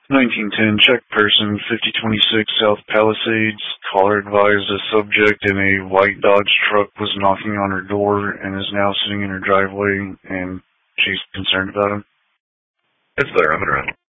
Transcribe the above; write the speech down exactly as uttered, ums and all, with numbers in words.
nineteen ten, check person, fifty twenty-six South Palisades. Caller advised a subject in a white Dodge truck was knocking on her door and is now sitting in her driveway, and she's concerned about him. It's there, I'm gonna run.